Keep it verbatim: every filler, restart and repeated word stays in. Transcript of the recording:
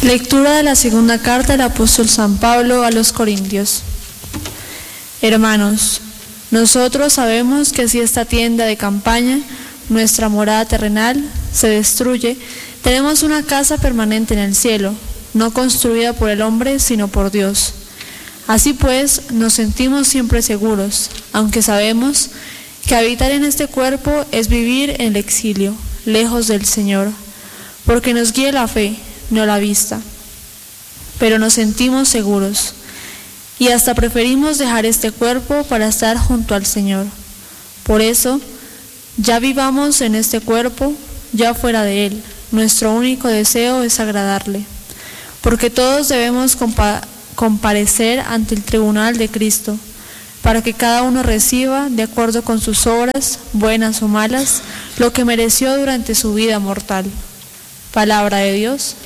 Lectura de la segunda carta del apóstol San Pablo a los Corintios. Hermanos, nosotros sabemos que si esta tienda de campaña, nuestra morada terrenal, se destruye, tenemos una casa permanente en el cielo, no construida por el hombre, sino por Dios. Así pues, nos sentimos siempre seguros, aunque sabemos que habitar en este cuerpo es vivir en el exilio, lejos del Señor, porque nos guía la fe, no la vista. Pero nos sentimos seguros, y hasta preferimos dejar este cuerpo para estar junto al Señor. Por eso, ya vivamos en este cuerpo, ya fuera de él, nuestro único deseo es agradarle, porque todos debemos compa- comparecer ante el tribunal de Cristo, para que cada uno reciba, de acuerdo con sus obras, buenas o malas, lo que mereció durante su vida mortal. Palabra de Dios.